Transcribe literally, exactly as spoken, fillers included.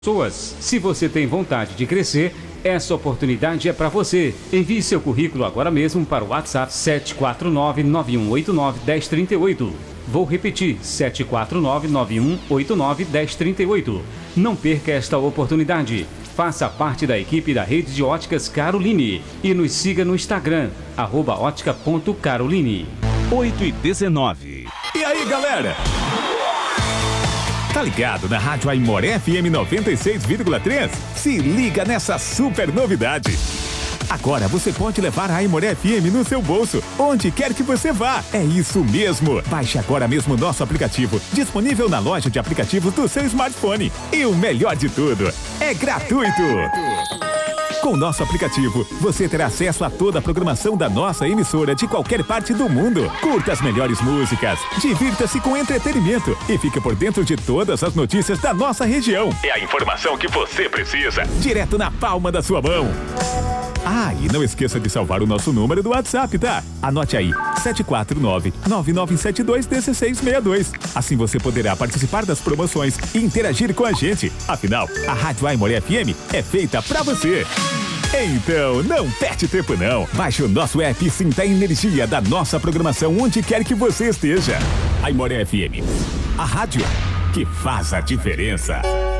pessoas. Se você tem vontade de crescer, essa oportunidade é para você. Envie seu currículo agora mesmo para o WhatsApp sete quatro nove, nove um oito nove, um zero três oito. Vou repetir, sete quatro nove, nove um oito nove, um zero três oito. Não perca esta oportunidade. Faça parte da equipe da rede de óticas Caroline e nos siga no Instagram, arroba ótica ponto caroline. oito e dezenove. E aí, galera? Tá ligado na Rádio Aimoré F M noventa e seis vírgula três? Se liga nessa super novidade. Agora você pode levar a Aimoré F M no seu bolso, onde quer que você vá. É isso mesmo. Baixe agora mesmo nosso aplicativo, disponível na loja de aplicativos do seu smartphone. E o melhor de tudo, é gratuito. Com nosso aplicativo, você terá acesso a toda a programação da nossa emissora de qualquer parte do mundo. Curta as melhores músicas, divirta-se com entretenimento e fique por dentro de todas as notícias da nossa região. É a informação que você precisa, direto na palma da sua mão. Ah, e não esqueça de salvar o nosso número do WhatsApp, tá? Anote aí, sete quatro nove, nove nove sete dois, um seis seis dois. Assim você poderá participar das promoções e interagir com a gente. Afinal, a Rádio Aimoré F M é feita pra você. Então, não perde tempo não. Baixe o nosso app e sinta a energia da nossa programação onde quer que você esteja. Aimoré F M, a rádio que faz a diferença.